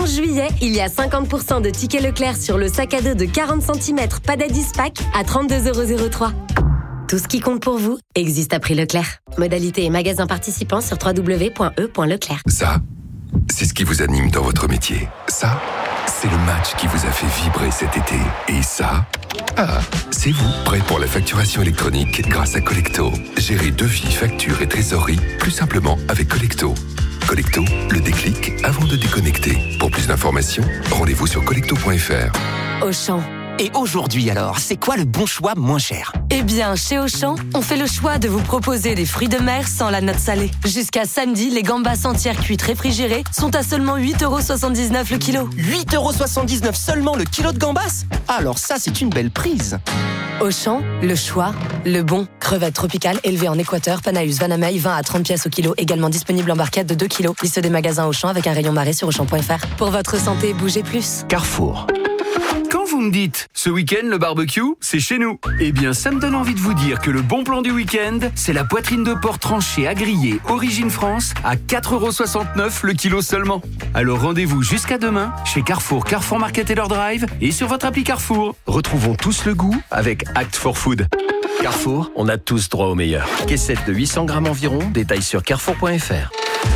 11 juillet, il y a 50% de tickets Leclerc sur le sac à dos de 40 cm Padadis Pack à 32,03 €. Tout ce qui compte pour vous existe à prix Leclerc. Modalité et magasins participants sur www.e.leclerc. Ça, c'est ce qui vous anime dans votre métier. Ça, c'est le match qui vous a fait vibrer cet été. Et ça, c'est vous, prêt pour la facturation électronique grâce à Collecto. Gérez devis, factures et trésorerie plus simplement avec Collecto. Collecto, le déclic avant de déconnecter. Pour plus d'informations, rendez-vous sur collecto.fr. Auchan. Et aujourd'hui alors, c'est quoi le bon choix moins cher ? Eh bien, chez Auchan, on fait le choix de vous proposer des fruits de mer sans la note salée. Jusqu'à samedi, les gambas entières cuites réfrigérées sont à seulement 8,79 € le kilo. 8,79 € seulement le kilo de gambas ? Alors ça, c'est une belle prise. Auchan, le choix, le bon. Crevettes tropicales élevées en Équateur, Panaus, Vanamei, 20 à 30 pièces au kilo. Également disponible en barquette de 2 kilos. Liste des magasins Auchan avec un rayon marée sur Auchan.fr. Pour votre santé, bougez plus. Carrefour. Quand vous me dites « ce week-end, le barbecue, c'est chez nous », eh bien, ça me donne envie de vous dire que le bon plan du week-end, c'est la poitrine de porc tranchée à griller Origine France à 4,69 € le kilo seulement. Alors rendez-vous jusqu'à demain chez Carrefour, Carrefour Market et leur drive et sur votre appli Carrefour. Retrouvons tous le goût avec Act for Food. Carrefour, on a tous droit au meilleur. Caissette de 800 grammes environ, détail sur carrefour.fr.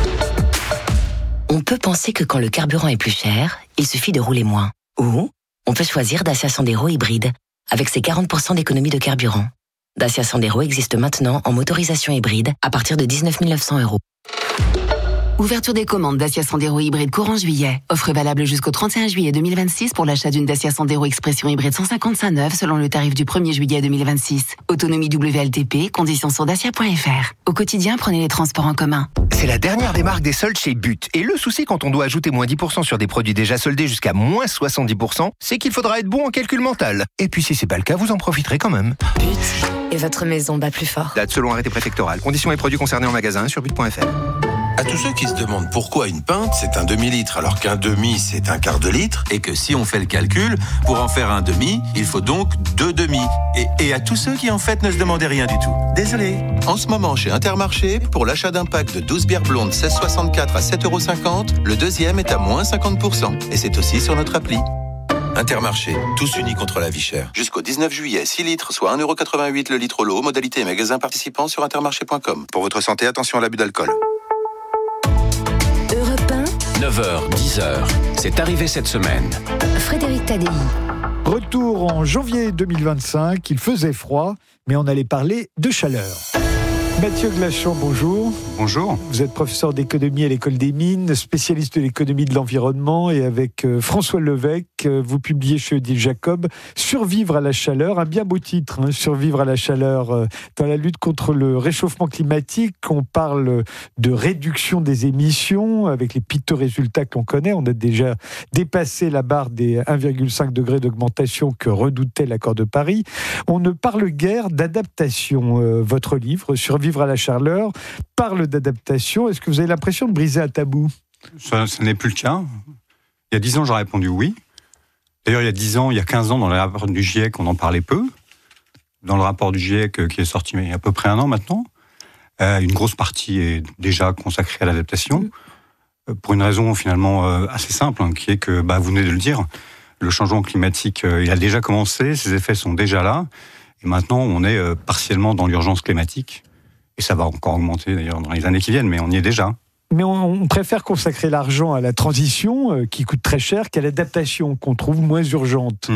On peut penser que quand le carburant est plus cher, il suffit de rouler moins. Ou on peut choisir Dacia Sandero hybride, avec ses 40% d'économie de carburant. Dacia Sandero existe maintenant en motorisation hybride à partir de 19 900 €. Ouverture des commandes Dacia Sandero hybride courant juillet. Offre valable jusqu'au 31 juillet 2026 pour l'achat d'une Dacia Sandero Expression hybride 155 neuve selon le tarif du 1er juillet 2026. Autonomie WLTP, conditions sur dacia.fr. Au quotidien, prenez les transports en commun. C'est la dernière des marques des soldes chez But. Et le souci quand on doit ajouter moins 10% sur des produits déjà soldés jusqu'à moins 70%, c'est qu'il faudra être bon en calcul mental. Et puis si c'est pas le cas, vous en profiterez quand même. But. Et votre maison bat plus fort. Date selon arrêté préfectoral. Conditions et produits concernés en magasin sur but.fr. À tous ceux qui se demandent pourquoi une pinte, c'est un demi-litre, alors qu'un demi, c'est un quart de litre, et que si on fait le calcul, pour en faire un demi, il faut donc 2 demi. Et à tous ceux qui, en fait, ne se demandaient rien du tout. Désolé. En ce moment, chez Intermarché, pour l'achat d'un pack de 12 bières blondes 16,64 à 7,50 €, le deuxième est à moins 50%. Et c'est aussi sur notre appli. Intermarché, tous unis contre la vie chère. Jusqu'au 19 juillet, 6 litres, soit 1,88 € le litre au lot. Modalité et magasin participants sur intermarché.com. Pour votre santé, attention à l'abus d'alcool. 9h, 10h, c'est arrivé cette semaine. Frédéric Tadei. Retour en janvier 2025, il faisait froid, mais on allait parler de chaleur. Mathieu Glachon, bonjour. Bonjour. Vous êtes professeur d'économie à l'École des Mines, spécialiste de l'économie de l'environnement, et avec François Levesque, vous publiez chez Odile Jacob « Survivre à la chaleur », un bien beau titre, hein, « Survivre à la chaleur » dans la lutte contre le réchauffement climatique. On parle de réduction des émissions, avec les piteux résultats que l'on connaît. On a déjà dépassé la barre des 1,5 degrés d'augmentation que redoutait l'accord de Paris. On ne parle guère d'adaptation. Votre livre « Survivre à la chaleur » parle d'adaptation. Est-ce que vous avez l'impression de briser un tabou ? Ça n'est plus le cas. Il y a 10 ans, j'aurais répondu oui. D'ailleurs, il y a 10 ans, il y a 15 ans, dans le rapport du GIEC, on en parlait peu. Dans le rapport du GIEC, qui est sorti il y a à peu près un an maintenant, une grosse partie est déjà consacrée à l'adaptation, pour une raison finalement assez simple, hein, qui est que, vous venez de le dire, le changement climatique, il a déjà commencé, ses effets sont déjà là, et maintenant, on est partiellement dans l'urgence climatique. Et ça va encore augmenter d'ailleurs dans les années qui viennent, mais on y est déjà. Mais on préfère consacrer l'argent à la transition, qui coûte très cher, qu'à l'adaptation, qu'on trouve moins urgente.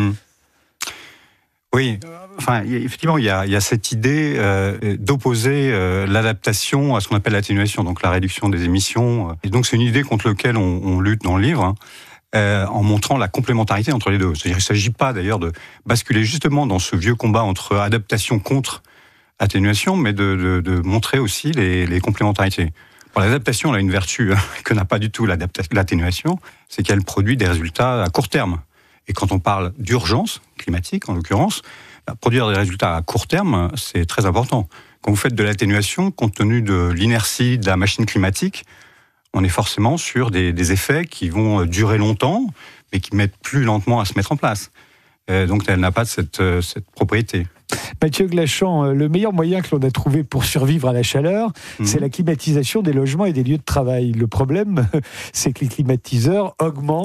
Oui, effectivement, il y a cette idée d'opposer l'adaptation à ce qu'on appelle l'atténuation, donc la réduction des émissions. Et donc c'est une idée contre laquelle on lutte dans le livre, en montrant la complémentarité entre les deux. C'est-à-dire qu'il ne s'agit pas d'ailleurs de basculer justement dans ce vieux combat entre adaptation contre atténuation, mais de montrer aussi les complémentarités. Pour l'adaptation, elle a une vertu que n'a pas du tout l'atténuation, c'est qu'elle produit des résultats à court terme. Et quand on parle d'urgence climatique, en l'occurrence, produire des résultats à court terme, c'est très important. Quand vous faites de l'atténuation, compte tenu de l'inertie de la machine climatique, on est forcément sur des effets qui vont durer longtemps, mais qui mettent plus lentement à se mettre en place. Donc elle n'a pas cette propriété. Mathieu Glachon, le meilleur moyen que l'on a trouvé pour survivre à la chaleur, c'est la climatisation des logements et des lieux de travail. Le problème, c'est que les climatiseurs augmentent